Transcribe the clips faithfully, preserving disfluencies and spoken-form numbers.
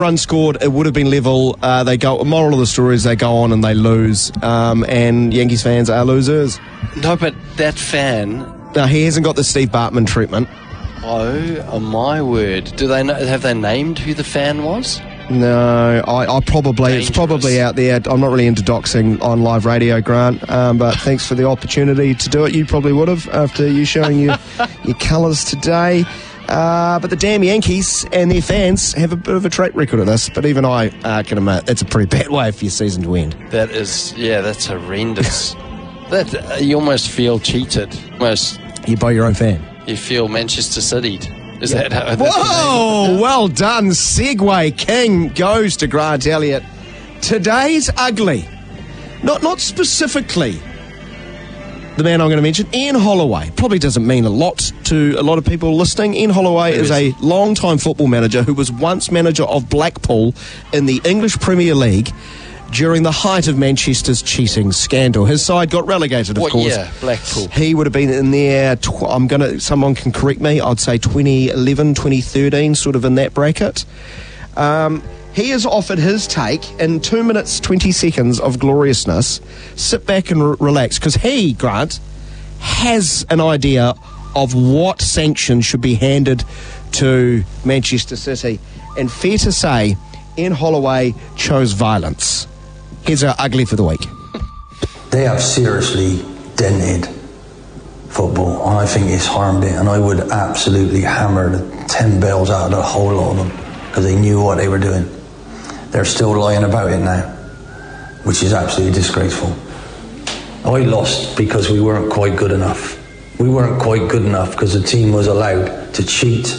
Run scored, it would have been level. Uh, they go. Moral of the story is they go on and they lose, um, and Yankees fans are losers. No, but that fan. No, he hasn't got the Steve Bartman treatment. Oh, oh my word! Do they know, have they named who the fan was? No, I, I probably Dangerous. It's probably out there. I'm not really into doxing on live radio, Grant. Um, but thanks for the opportunity to do it. You probably would have after you showing your your colours today. Uh, but the damn Yankees and their fans have a bit of a track record of this. But even I uh, can admit it's a pretty bad way for your season to end. That is, yeah, that's horrendous. that uh, you almost feel cheated. Almost, you buy your own fan. You feel Manchester City'd. Is yeah. that how? Whoa! Well done, Segway King goes to Grant Elliott. Today's ugly, not not specifically the man I'm going to mention, Ian Holloway. Probably doesn't mean a lot to a lot of people listening. Ian Holloway is a long-time football manager who was once manager of Blackpool in the English Premier League during the height of Manchester's cheating scandal. His side got relegated, of what course. Year? Blackpool. He would have been in there, tw- I'm going to, someone can correct me, I'd say twenty eleven, twenty thirteen, sort of in that bracket. Um... He has offered his take in two minutes, twenty seconds of gloriousness. Sit back and re- relax, because he, Grant, has an idea of what sanctions should be handed to Manchester City. And fair to say, Ian Holloway chose violence. Here's our ugly for the week. They have seriously dented football, and I think it's harmed it, and I would absolutely hammer the ten bells out of the whole lot of them, because they knew what they were doing. They're still lying about it now, which is absolutely disgraceful. I lost because we weren't quite good enough. We weren't quite good enough because the team was allowed to cheat.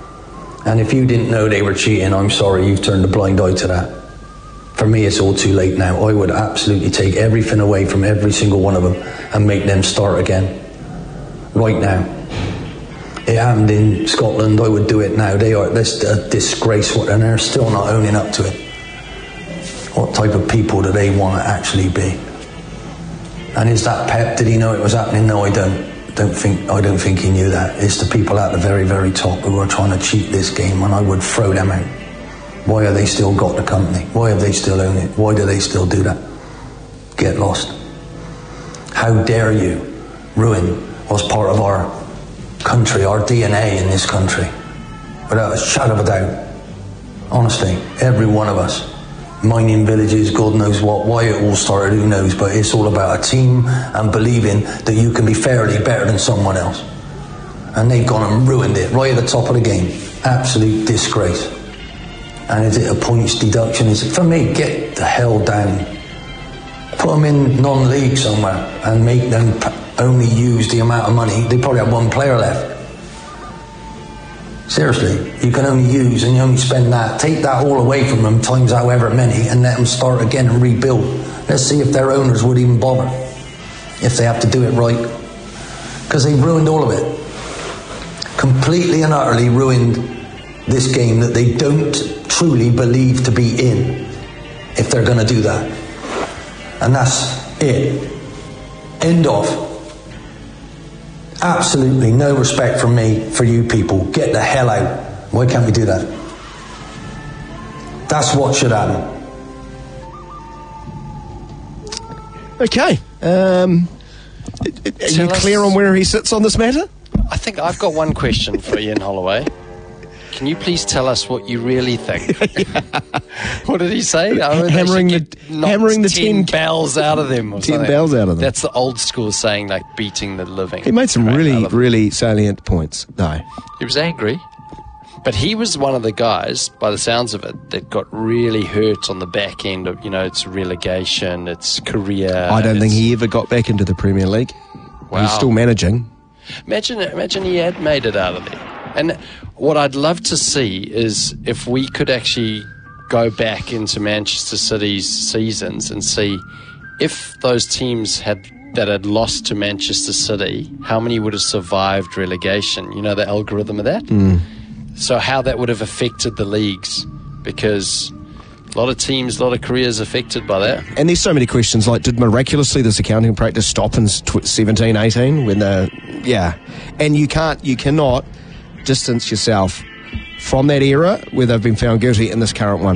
And if you didn't know they were cheating, I'm sorry, you've turned a blind eye to that. For me, it's all too late now. I would absolutely take everything away from every single one of them and make them start again. Right now. It happened in Scotland, I would do it now. They are, that's a disgrace, and they're still not owning up to it. What type of people do they want to actually be? And is that Pep? Did he know it was happening? No, I don't. Don't think. I don't think he knew that. It's the people at the very, very top who are trying to cheat this game, and I would throw them out. Why have they still got the company? Why have they still owned it? Why do they still do that? Get lost. How dare you ruin what's part of our country, our D N A in this country, without a shadow of a doubt. Honestly, every one of us. Mining villages, God knows what, why it all started, who knows, but it's all about a team and believing that you can be fairly better than someone else. And they've gone and ruined it right at the top of the game. Absolute disgrace. And is it a points deduction? Is it, for me, get the hell down. Put them in non-league somewhere and make them only use the amount of money. They probably have one player left. Seriously, you can only use and you only spend that. Take that all away from them times however many and let them start again and rebuild. Let's see if their owners would even bother, if they have to do it right. Because they ruined all of it. Completely and utterly ruined this game that they don't truly believe to be in, if they're going to do that. And that's it. End of. Absolutely no respect from me for you people. Get the hell out. Why can't we do that? That's what should happen. Okay. Um, are you clear on where he sits on this matter? I think I've got one question for Ian Holloway. Can you please tell us what you really think? What did he say? Oh, hammering the, hammering the ten, ten bells out of them. Or ten something. bells out of them. That's the old school saying, like beating the living. He made some really, really salient points, though. He was angry. But he was one of the guys, by the sounds of it, that got really hurt on the back end of, you know, it's relegation, it's career. I don't think he ever got back into the Premier League. Wow. He's still managing. Imagine, imagine he had made it out of there. And what I'd love to see is if we could actually go back into Manchester City's seasons and see if those teams had that had lost to Manchester City, how many would have survived relegation? You know the algorithm of that? Mm. So how that would have affected the leagues, because a lot of teams, a lot of careers affected by that. And there's so many questions, like did miraculously this accounting practice stop in seventeen eighteen when the, yeah. And you can't, you cannot distance yourself from that era where they've been found guilty in this current one.